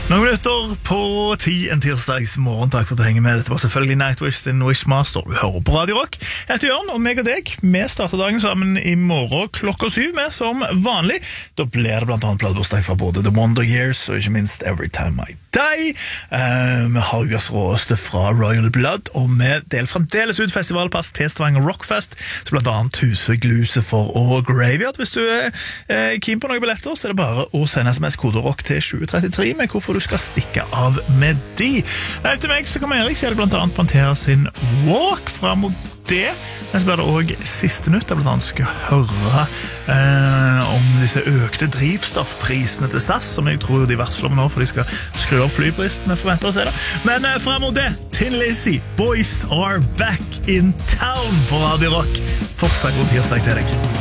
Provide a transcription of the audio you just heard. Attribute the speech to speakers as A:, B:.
A: Noen minutter på 10 en tirsdags morgen. Takk for at du henger med. Dette var selvfølgelig Nightwish sin Wishmaster. Du hører på Radio Rock. Jeg heter Jørn, og meg og deg, vi starter dagen sammen i morgen klokka 7 med som vanlig. Da blir det blant annet pladebursdag fra både The Wonder Years og ikke minst Every Time I Die. Vi har USAs råeste fra Royal Blood, og vi deler fremdeles ut festivalpass til Stavanger Rockfest, så blant annet huset Lucifer og Graveyard. Hvis du er keen på noen billetter, så er det bare å sende sms-kode ROCK til 2033 med hvorfor du skal stikke av med de. Til meg så kommer Erik, så er det blant annet Pantera sin Walk frem mot det. Men så blir det også siste nytt, der blant annet skal høre om disse økte drivstoffprisene til SAS, som jeg tror de varsler om nå, for de skal skru opp flyprisen, jeg forventer å se det. Men frem mot det, Tin Lizzy, Boys Are Back in Town på Radio Rock. Fortsatt god tirsdag til deg.